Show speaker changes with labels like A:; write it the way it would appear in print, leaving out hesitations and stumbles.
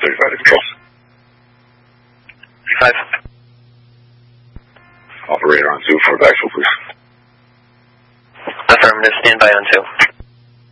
A: 35 is close.
B: 5.
A: Operator on 2 for backfill, please.
B: Affirmative, stand by on 2.